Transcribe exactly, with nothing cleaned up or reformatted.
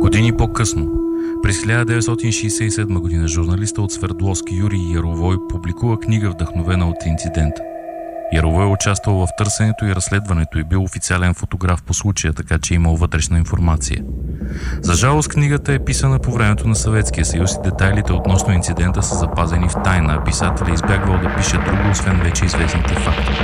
Години по-късно, през хиляда деветстотин шейсет и седма година, журналиста от Свердловски Юрий Яровой публикува книга, вдъхновена от инцидента. Яровой е участвал в търсенето и разследването и бил официален фотограф по случая, така че имал вътрешна информация. За жалост, книгата е писана по времето на Съветския съюз и детайлите относно инцидента са запазени в тайна, а писателят е избягвал да пише друго, освен вече известните факти.